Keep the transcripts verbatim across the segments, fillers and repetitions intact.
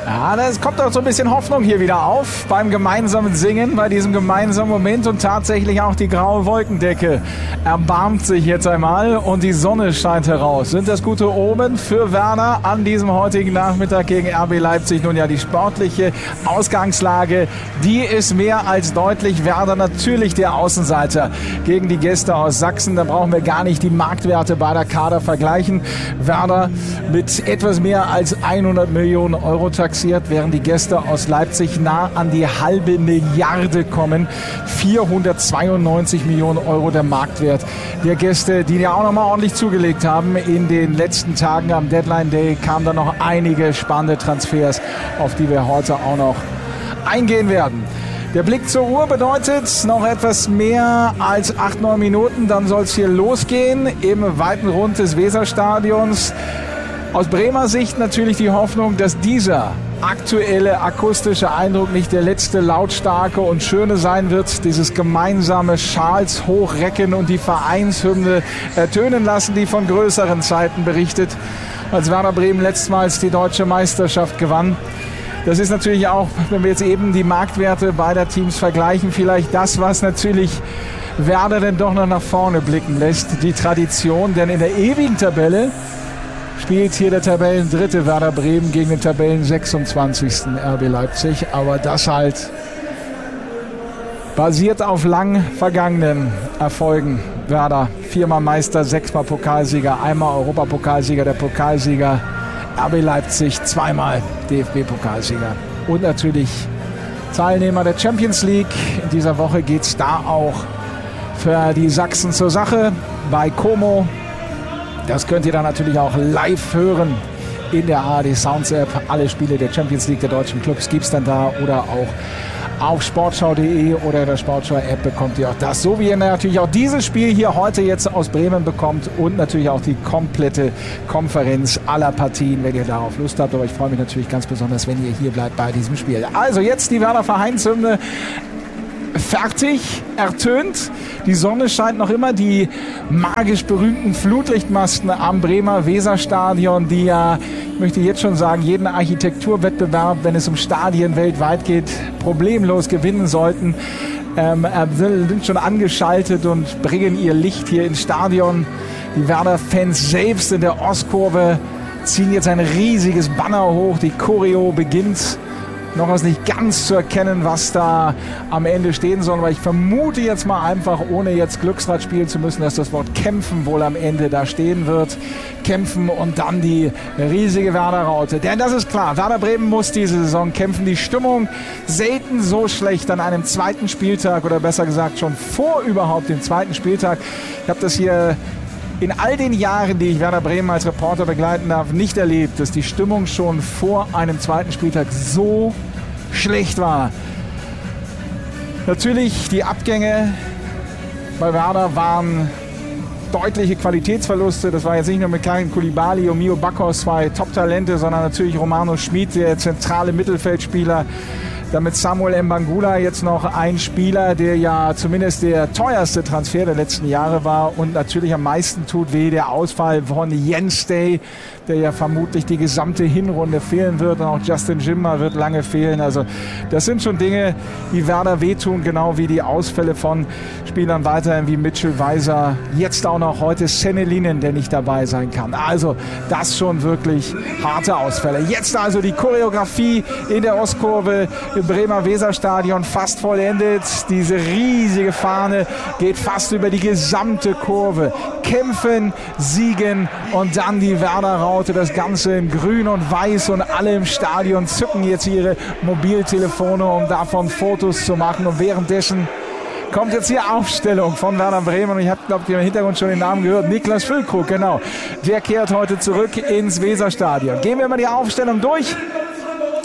Ja, das kommt auch so ein bisschen Hoffnung hier wieder auf beim gemeinsamen Singen, bei diesem gemeinsamen Moment und tatsächlich auch die graue Wolkendecke erbarmt sich jetzt einmal und die Sonne scheint heraus. Sind das gute Omen für Werder an diesem heutigen Nachmittag gegen R B Leipzig? Nun ja, die sportliche Ausgangslage, die ist mehr als deutlich. Werder natürlich der Außenseiter gegen die Gäste aus Sachsen. Da brauchen wir gar nicht die Marktwerte beider Kader vergleichen. Werder mit etwas mehr als hundert Millionen Euro taxiert, während die Gäste aus Leipzig nah an die halbe Milliarde kommen. vierhundertzweiundneunzig Millionen Euro der Marktwert der Gäste, die ja auch noch mal ordentlich zugelegt haben. In den letzten Tagen am Deadline Day kamen da noch einige spannende Transfers, auf die wir heute auch noch eingehen werden. Der Blick zur Uhr bedeutet noch etwas mehr als acht, neun Minuten. Dann soll es hier losgehen im weiten Rund des Weserstadions. Aus Bremer Sicht natürlich die Hoffnung, dass dieser aktuelle akustische Eindruck nicht der letzte lautstarke und schöne sein wird. Dieses gemeinsame Schals hochrecken und die Vereinshymne ertönen lassen, die von größeren Zeiten berichtet, als Werder Bremen letztmals die deutsche Meisterschaft gewann. Das ist natürlich auch, wenn wir jetzt eben die Marktwerte beider Teams vergleichen, vielleicht das, was natürlich Werder denn doch noch nach vorne blicken lässt. Die Tradition, denn in der ewigen Tabelle spielt hier der Tabellendritte Werder Bremen gegen den Tabellen sechsundzwanzigsten R B Leipzig. Aber das halt basiert auf lang vergangenen Erfolgen. Werder viermal Meister, sechsmal Pokalsieger, einmal Europapokalsieger, der Pokalsieger. R B Leipzig zweimal D F B-Pokalsieger. Und natürlich Teilnehmer der Champions League. In dieser Woche geht es da auch für die Sachsen zur Sache bei Como. Das könnt ihr dann natürlich auch live hören in der A R D Sounds App. Alle Spiele der Champions League der deutschen Clubs gibt es dann da oder auch auf sportschau punkt de oder der Sportschau-App bekommt ihr auch das. So wie ihr natürlich auch dieses Spiel hier heute jetzt aus Bremen bekommt und natürlich auch die komplette Konferenz aller Partien, wenn ihr darauf Lust habt. Aber ich freue mich natürlich ganz besonders, wenn ihr hier bleibt bei diesem Spiel. Also jetzt die Werder Vereinshymne. Fertig, ertönt. Die Sonne scheint noch immer. Die magisch berühmten Flutlichtmasten am Bremer Weserstadion, die ja, ich möchte jetzt schon sagen, jeden Architekturwettbewerb, wenn es um Stadien weltweit geht, problemlos gewinnen sollten, ähm, sind schon angeschaltet und bringen ihr Licht hier ins Stadion. Die Werder-Fans selbst in der Ostkurve ziehen jetzt ein riesiges Banner hoch. Die Choreo beginnt. Noch ist nicht ganz zu erkennen, was da am Ende stehen soll, aber ich vermute jetzt mal einfach, ohne jetzt Glücksrad spielen zu müssen, dass das Wort kämpfen wohl am Ende da stehen wird. Kämpfen und dann die riesige Werder-Raute. Denn das ist klar, Werder Bremen muss diese Saison kämpfen. Die Stimmung selten so schlecht an einem zweiten Spieltag oder besser gesagt schon vor überhaupt dem zweiten Spieltag. Ich habe das hier in all den Jahren, die ich Werder Bremen als Reporter begleiten darf, nicht erlebt, dass die Stimmung schon vor einem zweiten Spieltag so schlecht war. Natürlich, die Abgänge bei Werder waren deutliche Qualitätsverluste. Das war jetzt nicht nur mit Karim Koulibaly und Mio Bakos, zwei Top-Talente, sondern natürlich Romano Schmid, der zentrale Mittelfeldspieler. Damit Samuel Mbangula jetzt noch ein Spieler, der ja zumindest der teuerste Transfer der letzten Jahre war und natürlich am meisten tut weh der Ausfall von Jens Day, der ja vermutlich die gesamte Hinrunde fehlen wird, und auch Justin Jimmer wird lange fehlen. Also das sind schon Dinge, die Werder wehtun, genau wie die Ausfälle von Spielern weiterhin wie Mitchell Weiser, jetzt auch noch heute Sennelinen, der nicht dabei sein kann. Also das schon wirklich harte Ausfälle. Jetzt also die Choreografie in der Ostkurve im Bremer Weserstadion fast vollendet. Diese riesige Fahne geht fast über die gesamte Kurve. Kämpfen, siegen und dann die Werder-Raute. Das Ganze in grün und weiß und alle im Stadion zücken jetzt ihre Mobiltelefone, um davon Fotos zu machen. Und währenddessen kommt jetzt die Aufstellung von Werder Bremen. Und ich habe, glaube ich, im Hintergrund schon den Namen gehört. Niklas Füllkrug, genau. Der kehrt heute zurück ins Weserstadion. Gehen wir mal die Aufstellung durch.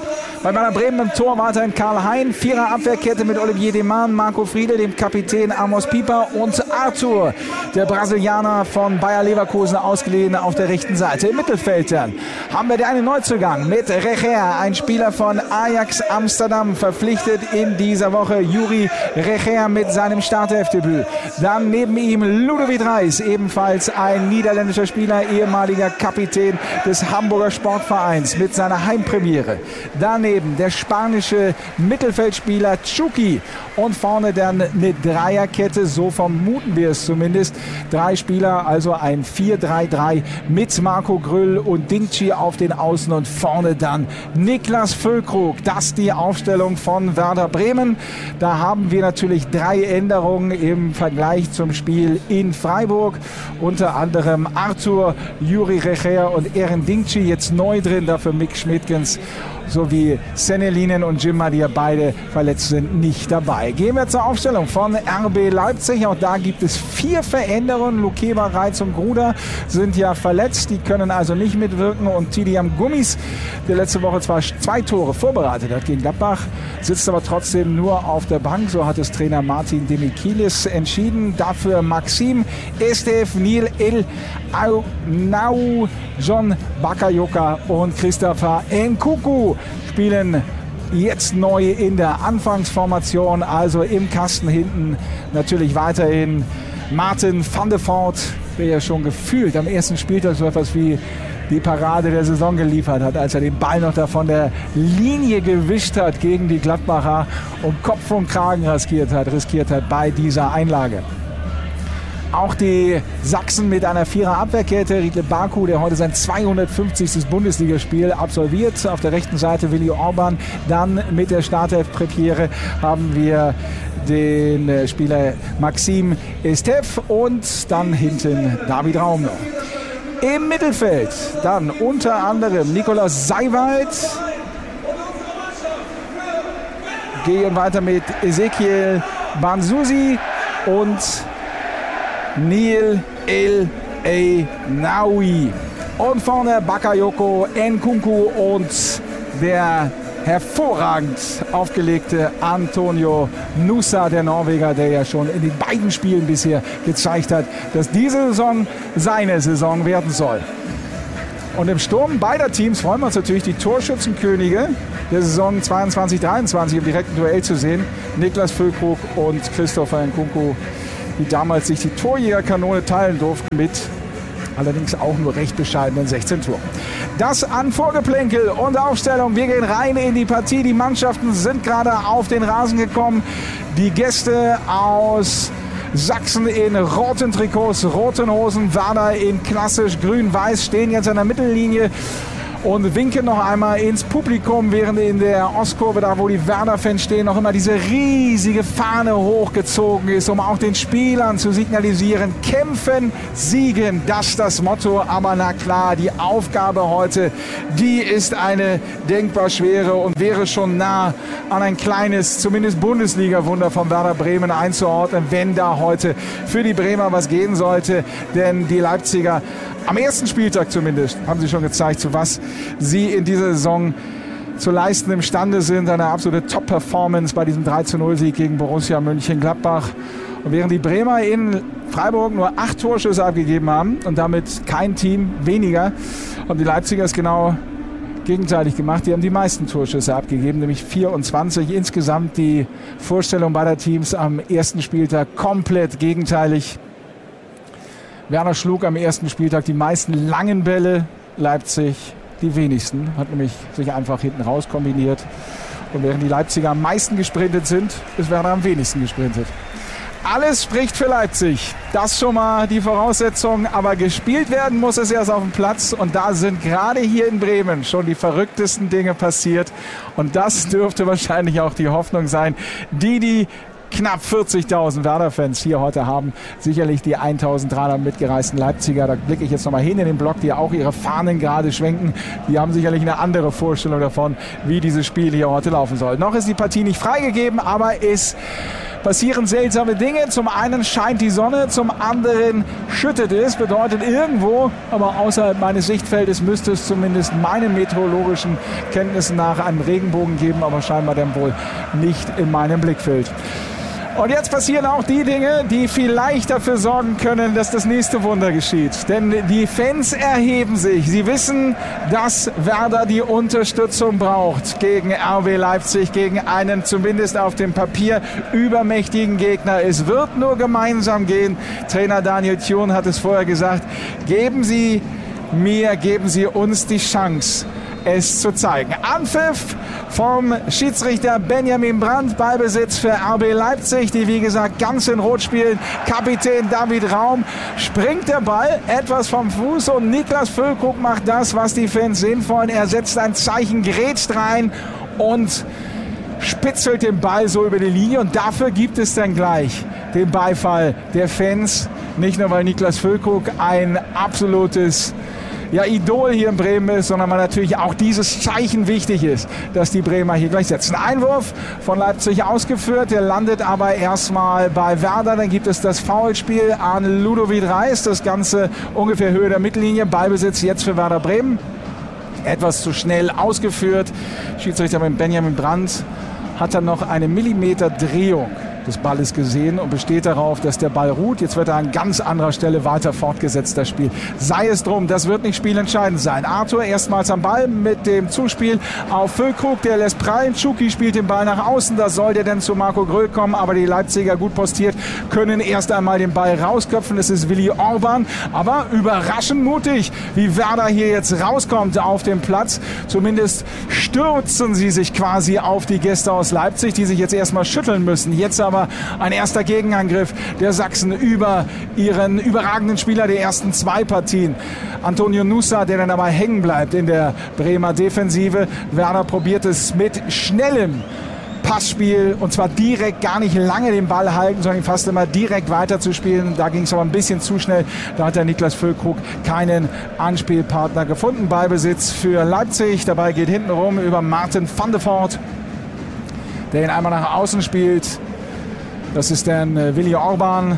Bei Werder Bremen im Tor weiterhin Karl Hein, Vierer Abwehrkette mit Olivier Deman, Marco Friedl, dem Kapitän Amos Pieper und Arthur, der Brasilianer von Bayer Leverkusen, ausgeliehen auf der rechten Seite. Im Mittelfeld dann haben wir einen Neuzugang mit Recher, ein Spieler von Ajax Amsterdam, verpflichtet in dieser Woche. Juri Recher mit seinem Startelfdebüt. Dann neben ihm Ludovic Reis, ebenfalls ein niederländischer Spieler, ehemaliger Kapitän des Hamburger Sportvereins mit seiner Heimpremiere. Daneben der spanische Mittelfeldspieler Chucky und vorne dann eine Dreierkette, so vermuten wir es zumindest. Drei Spieler, also ein vier drei drei mit Marco Grüll und Dingchi auf den Außen und vorne dann Niklas Füllkrug. Das die Aufstellung von Werder Bremen. Da haben wir natürlich drei Änderungen im Vergleich zum Spiel in Freiburg. Unter anderem Arthur, Juri Recher und Eren Dingchi jetzt neu drin, dafür Mick Schmidtgens sowie Senelinen und Jimma, die ja beide verletzt sind, nicht dabei. Gehen wir zur Aufstellung von R B Leipzig. Auch da gibt es vier Veränderungen. Lukeba, Reitz und Gruder sind ja verletzt. Die können also nicht mitwirken. Und Tidiam Gummis, der letzte Woche zwar zwei Tore vorbereitet hat gegen Gladbach, sitzt aber trotzdem nur auf der Bank. So hat es Trainer Martin Demichelis entschieden. Dafür Maxim, Estef, Nil, El, Au, Nau, John Bakayoko und Christopher Nkunku spielen jetzt neu in der Anfangsformation, also im Kasten hinten natürlich weiterhin Martin van de Voort, der ja schon gefühlt am ersten Spieltag so etwas wie die Parade der Saison geliefert hat, als er den Ball noch da von der Linie gewischt hat gegen die Gladbacher und Kopf und Kragen riskiert hat, riskiert hat bei dieser Einlage. Auch die Sachsen mit einer Vierer-Abwehrkette. Riedle Baku, der heute sein zweihundertfünfzigstes Bundesligaspiel absolviert. Auf der rechten Seite Willi Orban. Dann mit der Startelf-Premiere haben wir den Spieler Maxim Estef und dann hinten David Raum noch. Im Mittelfeld dann unter anderem Nikolaus Seiwald. Gehen weiter mit Ezekiel Banzusi und Neil El Naoui. Und vorne Bakayoko, Nkunku und der hervorragend aufgelegte Antonio Nusa, der Norweger, der ja schon in den beiden Spielen bisher gezeigt hat, dass diese Saison seine Saison werden soll. Und im Sturm beider Teams freuen wir uns natürlich, die Torschützenkönige der Saison zweiundzwanzig dreiundzwanzig im direkten Duell zu sehen. Niklas Füllkrug und Christopher Nkunku, die damals sich die Torjägerkanone teilen durften mit allerdings auch nur recht bescheidenen sechzehn Toren. Das an Vorgeplänkel und Aufstellung. Wir gehen rein in die Partie. Die Mannschaften sind gerade auf den Rasen gekommen. Die Gäste aus Sachsen in roten Trikots, roten Hosen, Werder in klassisch grün-weiß stehen jetzt an der Mittellinie und winken noch einmal ins Publikum, während in der Ostkurve, da wo die Werder-Fans stehen, noch immer diese riesige Fahne hochgezogen ist, um auch den Spielern zu signalisieren, kämpfen, siegen, das ist das Motto. Aber na klar, die Aufgabe heute, die ist eine denkbar schwere und wäre schon nah an ein kleines, zumindest Bundesliga-Wunder von Werder Bremen einzuordnen, wenn da heute für die Bremer was gehen sollte. Denn die Leipziger am ersten Spieltag zumindest haben sie schon gezeigt, zu was sie in dieser Saison zu leisten imstande sind. Eine absolute Top-Performance bei diesem drei zu null Sieg gegen Borussia Mönchengladbach. Und während die Bremer in Freiburg nur acht Torschüsse abgegeben haben und damit kein Team weniger, haben die Leipziger es genau gegenteilig gemacht. Die haben die meisten Torschüsse abgegeben, nämlich vierundzwanzig. Insgesamt die Vorstellung beider Teams am ersten Spieltag komplett gegenteilig. Werder schlug am ersten Spieltag die meisten langen Bälle, Leipzig die wenigsten, hat nämlich sich einfach hinten raus kombiniert. Und während die Leipziger am meisten gesprintet sind, ist Werder am wenigsten gesprintet. Alles spricht für Leipzig. Das schon mal die Voraussetzung. Aber gespielt werden muss es erst auf dem Platz. Und da sind gerade hier in Bremen schon die verrücktesten Dinge passiert. Und das dürfte wahrscheinlich auch die Hoffnung sein, die die knapp vierzigtausend Werder-Fans hier heute haben. Sicherlich die eintausenddreihundert mitgereisten Leipziger. Da blicke ich jetzt nochmal hin in den Block, die auch ihre Fahnen gerade schwenken. Die haben sicherlich eine andere Vorstellung davon, wie dieses Spiel hier heute laufen soll. Noch ist die Partie nicht freigegeben, aber es passieren seltsame Dinge. Zum einen scheint die Sonne, zum anderen schüttet es. Bedeutet irgendwo, aber außerhalb meines Sichtfeldes müsste es zumindest meinen meteorologischen Kenntnissen nach einen Regenbogen geben, aber scheinbar dann wohl nicht in meinem Blickfeld. Und jetzt passieren auch die Dinge, die vielleicht dafür sorgen können, dass das nächste Wunder geschieht. Denn die Fans erheben sich. Sie wissen, dass Werder die Unterstützung braucht gegen R B Leipzig, gegen einen zumindest auf dem Papier übermächtigen Gegner. Es wird nur gemeinsam gehen. Trainer Daniel Thioune hat es vorher gesagt. Geben Sie mir, geben Sie uns die Chance, es zu zeigen. Anpfiff vom Schiedsrichter Benjamin Brandt, Ballbesitz für R B Leipzig, die wie gesagt ganz in Rot spielen. Kapitän David Raum, springt der Ball etwas vom Fuß und Niklas Füllkrug macht das, was die Fans sehen wollen. Er setzt ein Zeichen, grätscht rein und spitzelt den Ball so über die Linie und dafür gibt es dann gleich den Beifall der Fans. Nicht nur, weil Niklas Füllkrug ein absolutes ja, Idol hier in Bremen ist, sondern weil natürlich auch dieses Zeichen wichtig ist, dass die Bremer hier gleich setzen. Einwurf von Leipzig ausgeführt, der landet aber erstmal bei Werder. Dann gibt es das Foulspiel an Ludovic Reis, das Ganze ungefähr Höhe der Mittellinie. Ballbesitz jetzt für Werder Bremen. Etwas zu schnell ausgeführt. Schiedsrichter mit Benjamin Brandt hat dann noch eine Millimeter Drehung des Balles gesehen und besteht darauf, dass der Ball ruht. Jetzt wird er an ganz anderer Stelle weiter fortgesetzt, das Spiel. Sei es drum, das wird nicht spielentscheidend sein. Arthur erstmals am Ball mit dem Zuspiel auf Füllkrug, der lässt prallen. Tschuki spielt den Ball nach außen, da soll der denn zu Marco Gröll kommen, aber die Leipziger gut postiert, können erst einmal den Ball rausköpfen. Es ist Willi Orban, aber überraschend mutig, wie Werder hier jetzt rauskommt auf dem Platz. Zumindest stürzen sie sich quasi auf die Gäste aus Leipzig, die sich jetzt erstmal schütteln müssen. Jetzt aber ein erster Gegenangriff der Sachsen über ihren überragenden Spieler der ersten zwei Partien. Antonio Nusa, der dann aber hängen bleibt in der Bremer Defensive. Werder probiert es mit schnellem Passspiel und zwar direkt, gar nicht lange den Ball halten, sondern fast immer direkt weiterzuspielen. Da ging es aber ein bisschen zu schnell. Da hat der Niklas Füllkrug keinen Anspielpartner gefunden. Ballbesitz für Leipzig. Dabei geht hintenrum über Martin van der Voort, der ihn einmal nach außen spielt. Das ist dann äh, Willi Orban.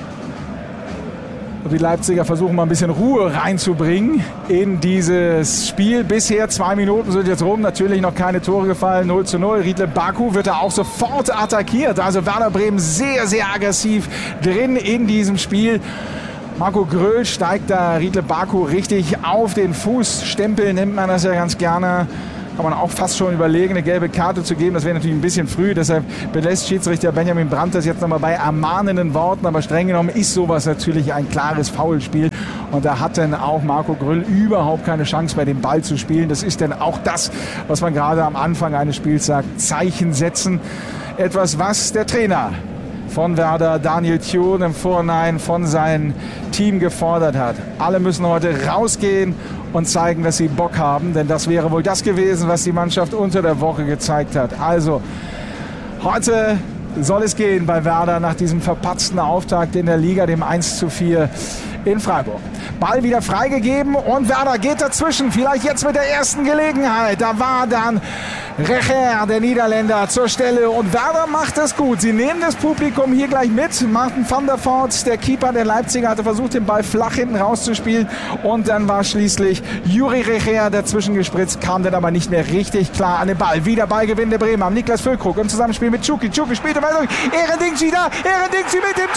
Und die Leipziger versuchen mal ein bisschen Ruhe reinzubringen in dieses Spiel. Bisher zwei Minuten sind jetzt rum. Natürlich noch keine Tore gefallen. null zu null. Riedle Baku wird da auch sofort attackiert. Also Werder Bremen sehr, sehr aggressiv drin in diesem Spiel. Marco Gröll steigt da Riedle Baku richtig auf den Fuß. Stempel nimmt man das ja ganz gerne. Kann man auch fast schon überlegen, eine gelbe Karte zu geben. Das wäre natürlich ein bisschen früh. Deshalb belässt Schiedsrichter Benjamin Brandt das jetzt nochmal bei ermahnenden Worten. Aber streng genommen ist sowas natürlich ein klares Foulspiel. Und da hat dann auch Marco Gröll überhaupt keine Chance mehr, den Ball zu spielen. Das ist dann auch das, was man gerade am Anfang eines Spiels sagt. Zeichen setzen. Etwas, was der Trainer von Werder, Daniel Thioune, im Vorhinein von seinem Team gefordert hat. Alle müssen heute rausgehen und zeigen, dass sie Bock haben, denn das wäre wohl das gewesen, was die Mannschaft unter der Woche gezeigt hat. Also, heute soll es gehen bei Werder nach diesem verpatzten Auftakt in der Liga, dem eins zu vier in Freiburg. Ball wieder freigegeben und Werder geht dazwischen. Vielleicht jetzt mit der ersten Gelegenheit. Da war dann Recher, der Niederländer, zur Stelle und Werder macht es gut. Sie nehmen das Publikum hier gleich mit. Martin van der Voort, der Keeper der Leipziger, hatte versucht, den Ball flach hinten rauszuspielen und dann war schließlich Juri Recher dazwischen gespritzt, kam dann aber nicht mehr richtig klar an den Ball. Wieder Ballgewinn der Bremer. Niklas Füllkrug im Zusammenspiel mit Tschuki. Tschuki spielte weiter. Ehrendingsi da. Ehrendingsi mit dem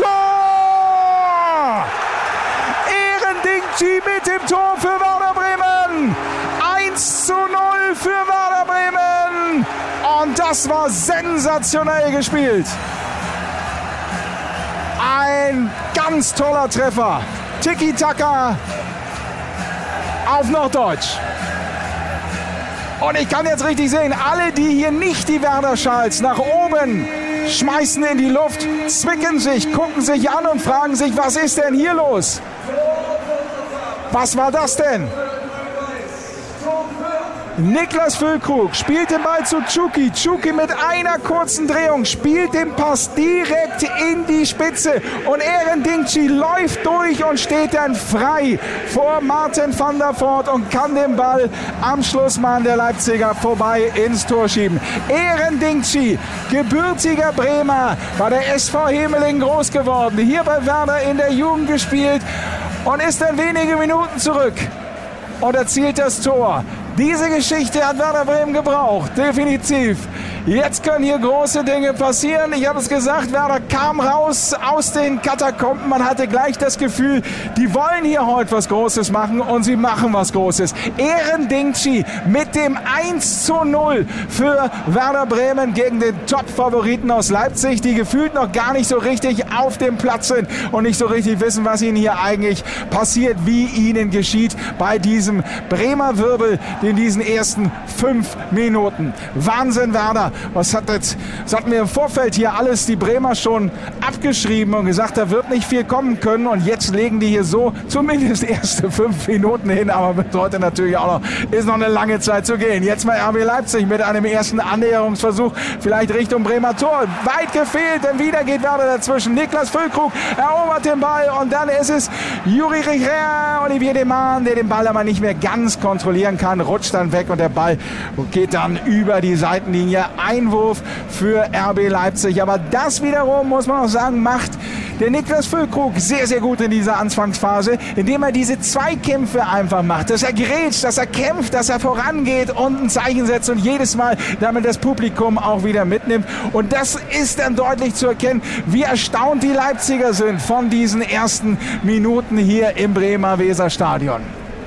Tor! Ehrendingsi mit dem Tor für Werder Bremen. eins zu null für Werder Bremen. Und das war sensationell gespielt. Ein ganz toller Treffer. Tiki-Taka auf Norddeutsch. Und ich kann jetzt richtig sehen, alle, die hier nicht die Werder-Schals nach oben schmeißen in die Luft, zwicken sich, gucken sich an und fragen sich, was ist denn hier los? Was war das denn? Niklas Füllkrug spielt den Ball zu Tschuki. Tschuki mit einer kurzen Drehung spielt den Pass direkt in die Spitze. Und Eren Dingchi läuft durch und steht dann frei vor Martin van der Voort und kann den Ball am Schlussmann der Leipziger vorbei ins Tor schieben. Eren Dingchi, gebürtiger Bremer, bei der S V Hemeling groß geworden, hier bei Werder in der Jugend gespielt und ist dann wenige Minuten zurück und erzielt das Tor. Diese Geschichte hat Werder Bremen gebraucht, definitiv. Jetzt können hier große Dinge passieren. Ich habe es gesagt, Werder kam raus aus den Katakomben. Man hatte gleich das Gefühl, die wollen hier heute was Großes machen und sie machen was Großes. Eren Dingchi mit dem eins zu null für Werder Bremen gegen den Top-Favoriten aus Leipzig, die gefühlt noch gar nicht so richtig auf dem Platz sind und nicht so richtig wissen, was ihnen hier eigentlich passiert, wie ihnen geschieht bei diesem Bremer Wirbel in diesen ersten fünf Minuten. Wahnsinn, Werder. Was hat jetzt, das hatten wir im Vorfeld hier alles die Bremer schon abgeschrieben und gesagt, da wird nicht viel kommen können und jetzt legen die hier so zumindest erste fünf Minuten hin, aber wird heute natürlich auch noch, ist noch eine lange Zeit zu gehen. Jetzt mal R B Leipzig mit einem ersten Annäherungsversuch, vielleicht Richtung Bremer Tor. Weit gefehlt, denn wieder geht Werder dazwischen. Niklas Füllkrug erobert den Ball und dann ist es Juri Richer, Olivier Deman, der den Ball aber nicht mehr ganz kontrollieren kann, rutscht dann weg und der Ball geht dann über die Seitenlinie. Einwurf für R B Leipzig. Aber das wiederum, muss man auch sagen, macht der Niklas Füllkrug sehr, sehr gut in dieser Anfangsphase, indem er diese Zweikämpfe einfach macht. Dass er grätscht, dass er kämpft, dass er vorangeht und ein Zeichen setzt und jedes Mal damit das Publikum auch wieder mitnimmt. Und das ist dann deutlich zu erkennen, wie erstaunt die Leipziger sind von diesen ersten Minuten hier im Bremer Weserstadion.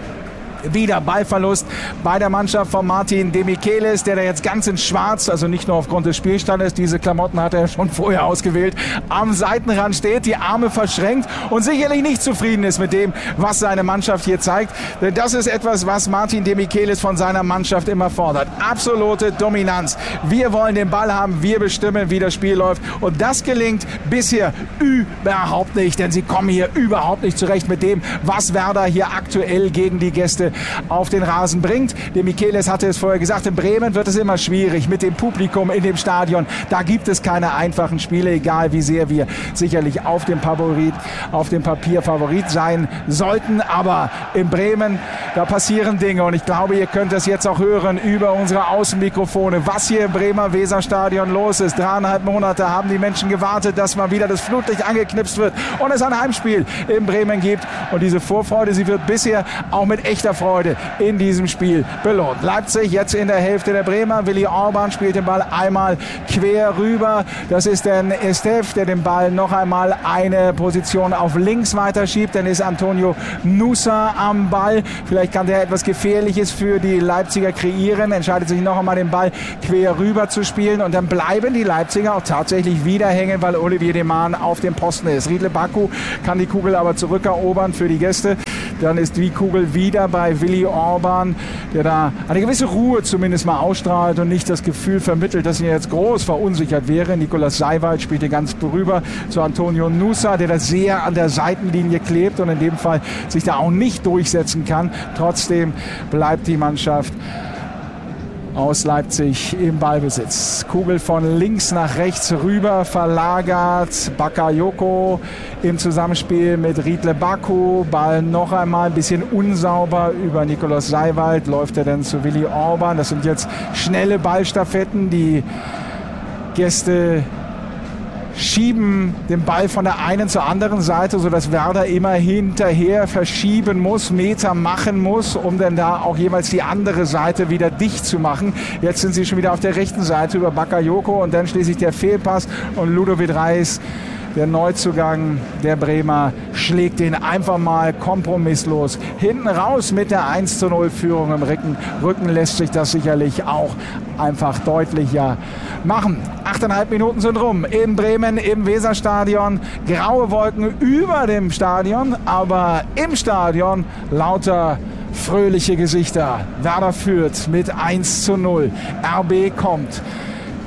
Wieder Ballverlust bei der Mannschaft von Martin Demichelis, der da jetzt ganz in Schwarz, also nicht nur aufgrund des Spielstandes, diese Klamotten hat er schon vorher ausgewählt, am Seitenrand steht, die Arme verschränkt und sicherlich nicht zufrieden ist mit dem, was seine Mannschaft hier zeigt. Denn das ist etwas, was Martin Demichelis von seiner Mannschaft immer fordert. Absolute Dominanz. Wir wollen den Ball haben, wir bestimmen, wie das Spiel läuft. Und das gelingt bisher überhaupt nicht, denn sie kommen hier überhaupt nicht zurecht mit dem, was Werder hier aktuell gegen die Gäste auf den Rasen bringt. Der Michelis hatte es vorher gesagt, in Bremen wird es immer schwierig mit dem Publikum in dem Stadion. Da gibt es keine einfachen Spiele, egal wie sehr wir sicherlich auf dem Favorit, auf dem Papier Favorit sein sollten. Aber in Bremen, da passieren Dinge und ich glaube, ihr könnt das jetzt auch hören über unsere Außenmikrofone, was hier im Bremer Weserstadion los ist. Dreieinhalb Monate haben die Menschen gewartet, dass mal wieder das Flutlicht angeknipst wird und es ein Heimspiel in Bremen gibt. Und diese Vorfreude, sie wird bisher auch mit echter Freude in diesem Spiel belohnt. Leipzig jetzt in der Hälfte der Bremer. Willi Orban spielt den Ball einmal quer rüber. Das ist dann Estef, der den Ball noch einmal eine Position auf links weiterschiebt. Dann ist Antonio Nusa am Ball. Vielleicht kann der etwas Gefährliches für die Leipziger kreieren. Entscheidet sich noch einmal, den Ball quer rüber zu spielen. Und dann bleiben die Leipziger auch tatsächlich wieder hängen, weil Olivier Deman auf dem Posten ist. Riedle Baku kann die Kugel aber zurückerobern für die Gäste. Dann ist die Kugel wieder bei Willi Orban, der da eine gewisse Ruhe zumindest mal ausstrahlt und nicht das Gefühl vermittelt, dass er jetzt groß verunsichert wäre. Nikolaus Seiwald spielte ganz rüber zu Antonio Nusa, der da sehr an der Seitenlinie klebt und in dem Fall sich da auch nicht durchsetzen kann. Trotzdem bleibt die Mannschaft aus Leipzig im Ballbesitz. Kugel von links nach rechts rüber verlagert. Bakayoko im Zusammenspiel mit Riedle Baku. Ball noch einmal ein bisschen unsauber über Nikolaus Seiwald. Läuft er dann zu Willi Orban. Das sind jetzt schnelle Ballstaffetten. Die Gäste schieben den Ball von der einen zur anderen Seite, sodass Werder immer hinterher verschieben muss, Meter machen muss, um dann da auch jeweils die andere Seite wieder dicht zu machen. Jetzt sind sie schon wieder auf der rechten Seite über Bakayoko und dann schließlich der Fehlpass und Ludovic Reis, der Neuzugang der Bremer, schlägt den einfach mal kompromisslos hinten raus mit der eins zu null Führung im Rücken. Rücken lässt sich das sicherlich auch einfach deutlicher machen. Achteinhalb Minuten sind rum in Bremen im Weserstadion. Graue Wolken über dem Stadion, aber im Stadion lauter fröhliche Gesichter. Werder führt mit eins zu null. R B kommt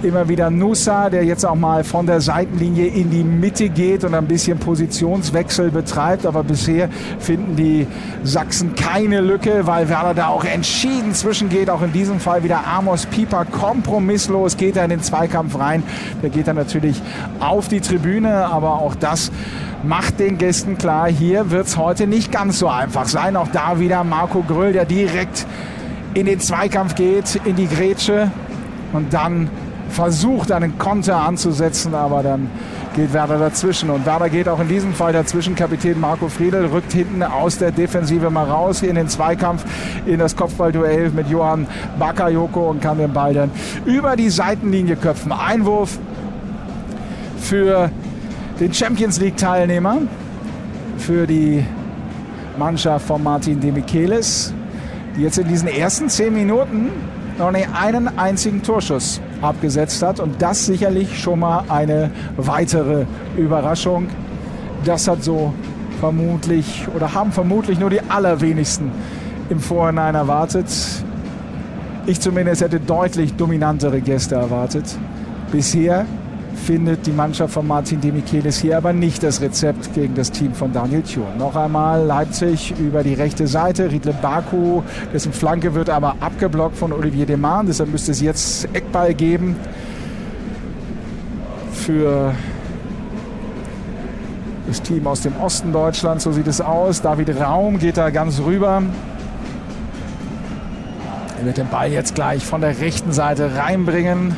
immer wieder Nusa, der jetzt auch mal von der Seitenlinie in die Mitte geht und ein bisschen Positionswechsel betreibt. Aber bisher finden die Sachsen keine Lücke, weil Werder da auch entschieden zwischengeht. Auch in diesem Fall wieder Amos Pieper kompromisslos geht er in den Zweikampf rein. Der geht dann natürlich auf die Tribüne, aber auch das macht den Gästen klar, hier wird es heute nicht ganz so einfach sein. Auch da wieder Marco Gröll, der direkt in den Zweikampf geht, in die Grätsche und dann versucht, einen Konter anzusetzen, aber dann geht Werder dazwischen. Und Werder geht auch in diesem Fall dazwischen. Kapitän Marco Friedl rückt hinten aus der Defensive mal raus in den Zweikampf, in das Kopfballduell mit Johann Bakayoko und kann den Ball dann über die Seitenlinie köpfen. Einwurf für den Champions-League-Teilnehmer, für die Mannschaft von Martin Demichelis, die jetzt in diesen ersten zehn Minuten noch nicht einen einzigen Torschuss abgesetzt hat. Und das sicherlich schon mal eine weitere Überraschung. Das hat so vermutlich oder haben vermutlich nur die allerwenigsten im Vorhinein erwartet. Ich zumindest hätte deutlich dominantere Gäste erwartet. Bisher findet die Mannschaft von Martin Demichelis hier aber nicht das Rezept gegen das Team von Daniel Thun. Noch einmal Leipzig über die rechte Seite. Riedle Baku, dessen Flanke wird aber abgeblockt von Olivier Deman. Deshalb müsste es jetzt Eckball geben für das Team aus dem Osten Deutschlands. So sieht es aus. David Raum geht da ganz rüber. Er wird den Ball jetzt gleich von der rechten Seite reinbringen.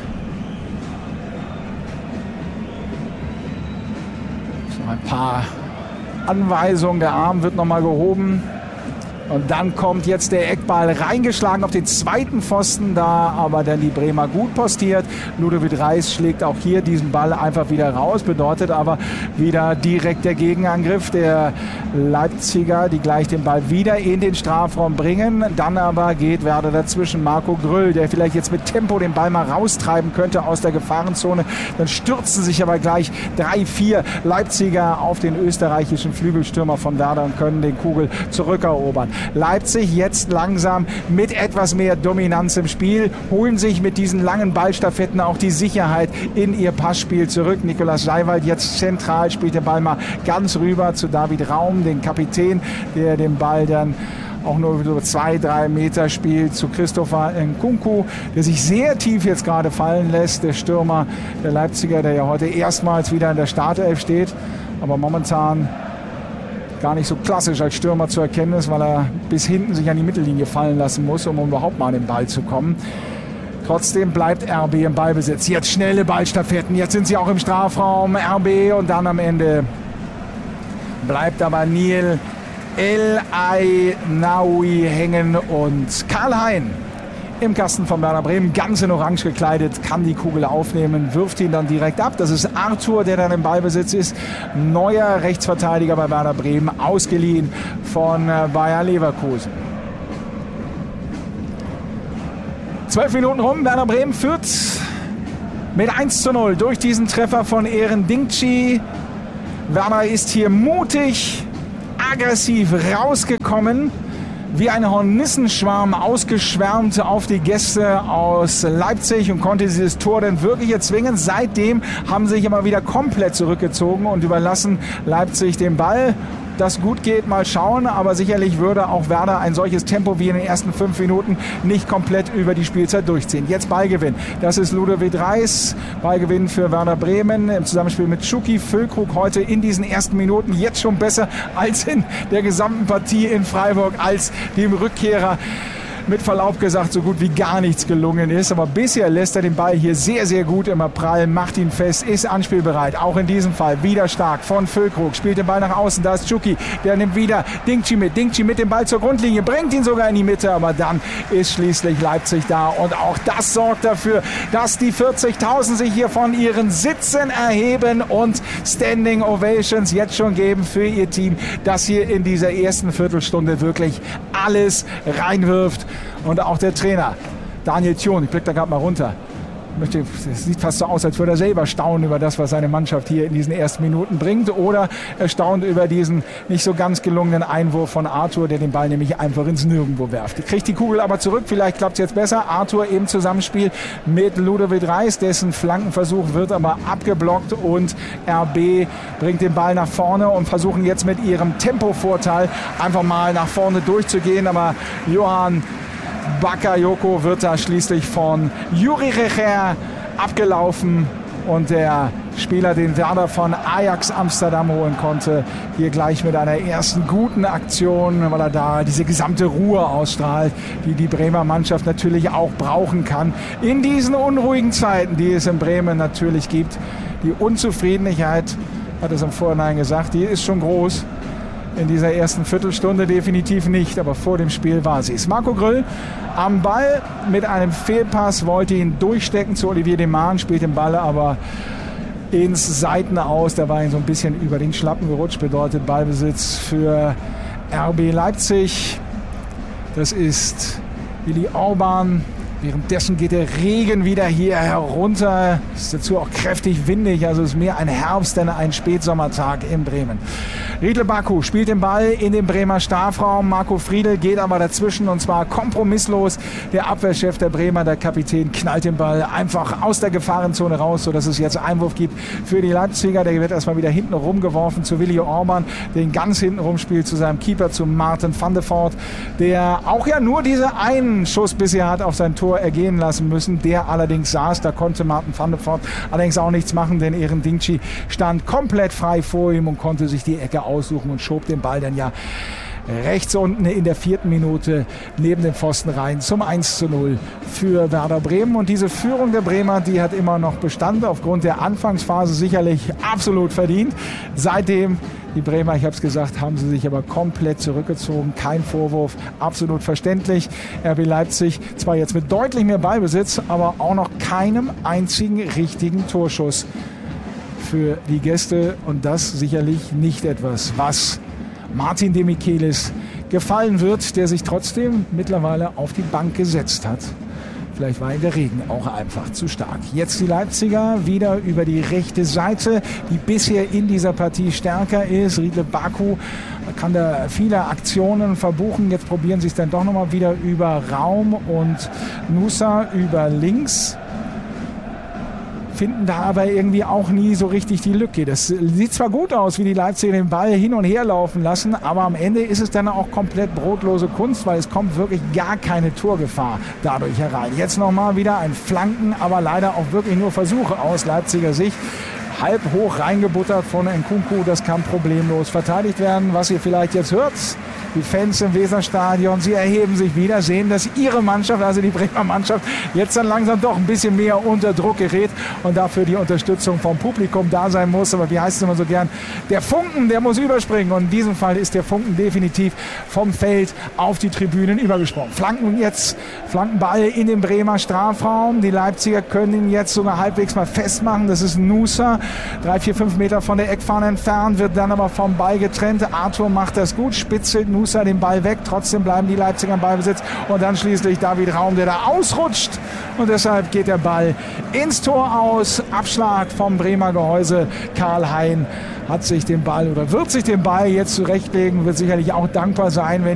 Ein paar Anweisungen, der Arm wird nochmal gehoben und dann kommt jetzt der Eckball reingeschlagen auf den zweiten Pfosten, da aber dann die Bremer gut postiert. Ludovic Reis schlägt auch hier diesen Ball einfach wieder raus, bedeutet aber wieder direkt der Gegenangriff der Leipziger, die gleich den Ball wieder in den Strafraum bringen. Dann aber geht Werder dazwischen. Marco Gröll, der vielleicht jetzt mit Tempo den Ball mal raustreiben könnte aus der Gefahrenzone. Dann stürzen sich aber gleich drei, vier Leipziger auf den österreichischen Flügelstürmer von Werder und können den Kugel zurückerobern. Leipzig jetzt langsam mit etwas mehr Dominanz im Spiel, holen sich mit diesen langen Ballstaffetten auch die Sicherheit in ihr Passspiel zurück. Nikolaus Seiwald jetzt zentral, spielt den Ball mal ganz rüber zu David Raum, den Kapitän, der den Ball dann auch nur so zwei, drei Meter spielt zu Christopher Nkunku, der sich sehr tief jetzt gerade fallen lässt. Der Stürmer der Leipziger, der ja heute erstmals wieder in der Startelf steht, aber momentan gar nicht so klassisch als Stürmer zu erkennen ist, weil er bis hinten sich an die Mittellinie fallen lassen muss, um überhaupt mal an den Ball zu kommen. Trotzdem bleibt R B im Ballbesitz. Jetzt schnelle Ballstaffetten, jetzt sind sie auch im Strafraum, R B, und dann am Ende bleibt aber Neil El Ainaoui hängen und Karl Hein im Kasten von Werder Bremen, ganz in Orange gekleidet, kann die Kugel aufnehmen, wirft ihn dann direkt ab. Das ist Arthur, der dann im Ballbesitz ist. Neuer Rechtsverteidiger bei Werder Bremen, ausgeliehen von Bayer Leverkusen. Zwölf Minuten rum, Werder Bremen führt mit eins zu null durch diesen Treffer von Eren Dingchi. Werder ist hier mutig, aggressiv rausgekommen, wie ein Hornissenschwarm ausgeschwärmt auf die Gäste aus Leipzig und konnte dieses Tor dann wirklich erzwingen. Seitdem haben sie sich immer wieder komplett zurückgezogen und überlassen Leipzig den Ball. Das gut geht, mal schauen, aber sicherlich würde auch Werder ein solches Tempo wie in den ersten fünf Minuten nicht komplett über die Spielzeit durchziehen. Jetzt Ballgewinn, das ist Ludovic Reis, Ballgewinn für Werder Bremen im Zusammenspiel mit Schuki Füllkrug heute in diesen ersten Minuten jetzt schon besser als in der gesamten Partie in Freiburg, als dem Rückkehrer mit Verlaub gesagt so gut wie gar nichts gelungen ist. Aber bisher lässt er den Ball hier sehr, sehr gut immer prallen, macht ihn fest, ist anspielbereit. Auch in diesem Fall wieder stark von Füllkrug, spielt den Ball nach außen, da ist Schuki, der nimmt wieder Dingchi mit. Dingchi mit dem Ball zur Grundlinie, bringt ihn sogar in die Mitte, aber dann ist schließlich Leipzig da und auch das sorgt dafür, dass die vierzigtausend sich hier von ihren Sitzen erheben und Standing Ovations jetzt schon geben für ihr Team, das hier in dieser ersten Viertelstunde wirklich alles reinwirft. Und auch der Trainer Daniel Thun, ich blicke da gerade mal runter, möchte, es sieht fast so aus, als würde er selber staunen über das, was seine Mannschaft hier in diesen ersten Minuten bringt. Oder er staunt über diesen nicht so ganz gelungenen Einwurf von Arthur, der den Ball nämlich einfach ins Nirgendwo werft. Er kriegt die Kugel aber zurück, vielleicht klappt es jetzt besser. Arthur im Zusammenspiel mit Ludovic Reis, dessen Flankenversuch wird aber abgeblockt und R B bringt den Ball nach vorne und versuchen jetzt mit ihrem Tempovorteil einfach mal nach vorne durchzugehen. Aber Johan Bakayoko wird da schließlich von Juri Recher abgelaufen und der Spieler, den Werder von Ajax Amsterdam holen konnte, hier gleich mit einer ersten guten Aktion, weil er da diese gesamte Ruhe ausstrahlt, die die Bremer Mannschaft natürlich auch brauchen kann. In diesen unruhigen Zeiten, die es in Bremen natürlich gibt, die Unzufriedenheit, hat es im Vorhinein gesagt, die ist schon groß. In dieser ersten Viertelstunde definitiv nicht, aber vor dem Spiel war sie es. Marco Grüll am Ball mit einem Fehlpass, wollte ihn durchstecken zu Olivier Deman, spielt den Ball aber ins Seitenaus. Da war ihn so ein bisschen über den Schlappen gerutscht, bedeutet Ballbesitz für R B Leipzig. Das ist Willi Orban. Währenddessen geht der Regen wieder hier herunter. Ist dazu auch kräftig windig, also ist mehr ein Herbst- denn ein Spätsommertag in Bremen. Riedle Baku spielt den Ball in den Bremer Strafraum. Marco Friedl geht aber dazwischen und zwar kompromisslos. Der Abwehrchef der Bremer, der Kapitän, knallt den Ball einfach aus der Gefahrenzone raus, sodass es jetzt Einwurf gibt für die Leipziger. Der wird erstmal wieder hinten rumgeworfen zu Willi Orban, den ganz hinten rumspielt zu seinem Keeper, zu Martin van de Voort, der auch ja nur diesen einen Schuss bisher hat auf sein Tor ergehen lassen müssen. Der allerdings saß, da konnte Martin van de Voort allerdings auch nichts machen, denn Eren Dingchi stand komplett frei vor ihm und konnte sich die Ecke aussuchen und schob den Ball dann ja rechts unten in der vierten Minute neben den Pfosten rein zum eins zu null für Werder Bremen. Und diese Führung der Bremer, die hat immer noch Bestand, aufgrund der Anfangsphase sicherlich absolut verdient. Seitdem die Bremer, ich habe es gesagt, haben sie sich aber komplett zurückgezogen. Kein Vorwurf, absolut verständlich. R B Leipzig zwar jetzt mit deutlich mehr Ballbesitz, aber auch noch keinem einzigen richtigen Torschuss für die Gäste. Und das sicherlich nicht etwas, was Martin de Michelis gefallen wird, der sich trotzdem mittlerweile auf die Bank gesetzt hat. Vielleicht war ihm der Regen auch einfach zu stark. Jetzt die Leipziger wieder über die rechte Seite, die bisher in dieser Partie stärker ist. Riedle Baku kann da viele Aktionen verbuchen. Jetzt probieren sie es dann doch nochmal wieder über Raum und Nusa über links. Finden da aber irgendwie auch nie so richtig die Lücke. Das sieht zwar gut aus, wie die Leipziger den Ball hin und her laufen lassen, aber am Ende ist es dann auch komplett brotlose Kunst, weil es kommt wirklich gar keine Torgefahr dadurch herein. Jetzt nochmal wieder ein Flanken, aber leider auch wirklich nur Versuche aus Leipziger Sicht. Halb hoch reingebuttert von Nkunku, das kann problemlos verteidigt werden. Was ihr vielleicht jetzt hört, die Fans im Weserstadion, sie erheben sich wieder, sehen, dass ihre Mannschaft, also die Bremer Mannschaft, jetzt dann langsam doch ein bisschen mehr unter Druck gerät und dafür die Unterstützung vom Publikum da sein muss. Aber wie heißt es immer so gern, der Funken, der muss überspringen. Und in diesem Fall ist der Funken definitiv vom Feld auf die Tribünen übergesprungen. Flanken jetzt, Flankenball in den Bremer Strafraum. Die Leipziger können ihn jetzt sogar halbwegs mal festmachen. Das ist Nusa, drei, vier, fünf Meter von der Eckfahne entfernt, wird dann aber vom Ball getrennt. Arthur macht das gut, spitzelt Nusa den Ball weg. Trotzdem bleiben die Leipziger im Ballbesitz. Und dann schließlich David Raum, der da ausrutscht. Und deshalb geht der Ball ins Tor aus. Abschlag vom Bremer Gehäuse. Karl Hein hat sich den Ball oder wird sich den Ball jetzt zurechtlegen, wird sicherlich auch dankbar sein, wenn